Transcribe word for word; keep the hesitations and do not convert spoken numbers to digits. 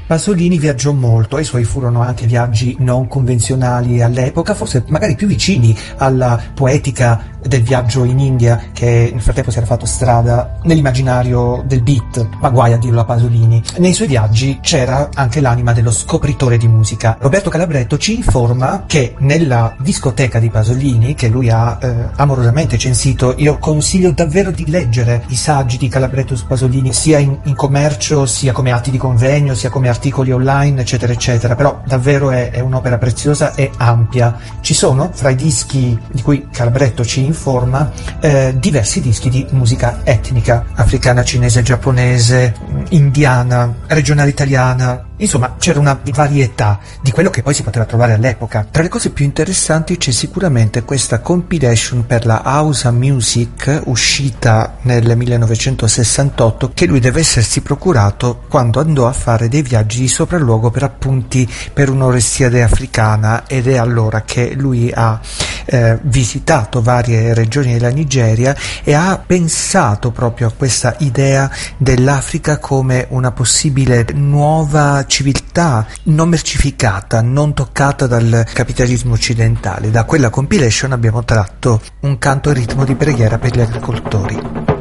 Pasolini viaggiò molto e i suoi furono anche viaggi non convenzionali all'epoca, forse magari più vicini alla poetica del viaggio in India, che nel frattempo si era fatto strada nell'immaginario del beat, ma guai a dirlo a Pasolini. Nei suoi viaggi c'era anche l'anima dello scopritore di musica. Roberto Calabretto ci informa che nella discoteca di Pasolini, che lui ha eh, amorosamente censito, io consiglio davvero di leggere i saggi di Calabretto su Pasolini, sia in, in commercio, sia come atti di convegno, sia come articoli online, eccetera eccetera, però davvero è, è un'opera preziosa e ampia. Ci sono fra i dischi di cui Calabretto ci informa eh, diversi dischi di musica etnica, africana, cinese, giapponese, indiana, regionale italiana. Insomma, c'era una varietà di quello che poi si poteva trovare all'epoca. Tra le cose più interessanti c'è sicuramente questa compilation per la House Music uscita nel millenovecentosessantotto, che lui deve essersi procurato quando andò a fare dei viaggi di sopralluogo per appunti per un'Orestiade africana, ed è allora che lui ha eh, visitato varie regioni della Nigeria e ha pensato proprio a questa idea dell'Africa come una possibile nuova civiltà non mercificata, non toccata dal capitalismo occidentale. Da quella compilation abbiamo tratto un canto e ritmo di preghiera per gli agricoltori.